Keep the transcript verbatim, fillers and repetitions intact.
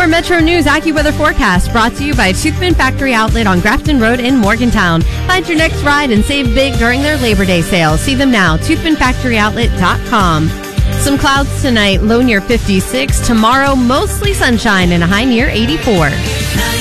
Your Metro News AccuWeather forecast brought to you by Toothman Factory Outlet on Grafton Road in Morgantown. Find your next ride and save big during their Labor Day sale. See them now, toothman factory outlet dot com. Some clouds tonight, low near fifty-six. Tomorrow, mostly sunshine and a high near eighty-four.